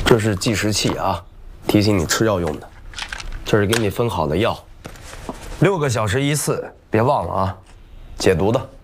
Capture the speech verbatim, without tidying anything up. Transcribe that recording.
这是计时器啊，提醒你吃药用的。这是给你分好的药，六个小时一次，别忘了啊，解毒的。